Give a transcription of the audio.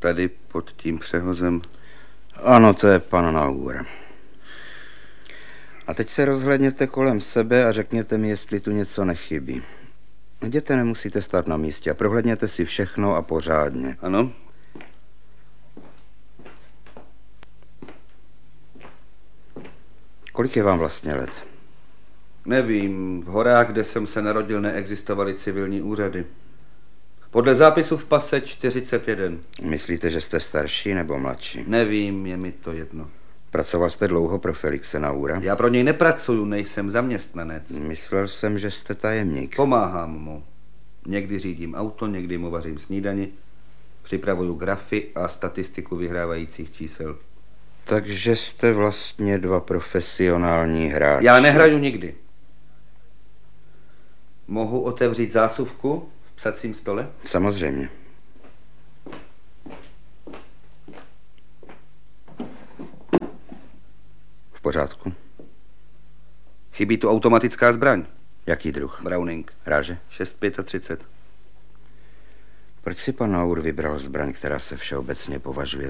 Tady pod tím přehozem. Ano, to je pan Naur. A teď se rozhlédněte kolem sebe a řekněte mi, jestli tu něco nechybí. Jděte, nemusíte stát na místě a prohlédněte si všechno a pořádně. Ano. Kolik je vám vlastně let? Nevím, v horách, kde jsem se narodil, neexistovaly civilní úřady. Podle zápisu v pase 41. Myslíte, že jste starší nebo mladší? Nevím, je mi to jedno. Pracoval jste dlouho pro Felixe Naura? Já pro něj nepracuju, nejsem zaměstnanec. Myslel jsem, že jste tajemník. Pomáhám mu. Někdy řídím auto, někdy mu vařím snídani. Připravuju grafy a statistiku vyhrávajících čísel. Takže jste vlastně dva profesionální hráči. Já nehraju nikdy. Mohu otevřít zásuvku v psacím stole? Samozřejmě. V pořádku. Chybí tu automatická zbraň. Jaký druh? Browning. Ráže? 6,35. Proč si pan Naur vybral zbraň, která se všeobecně považuje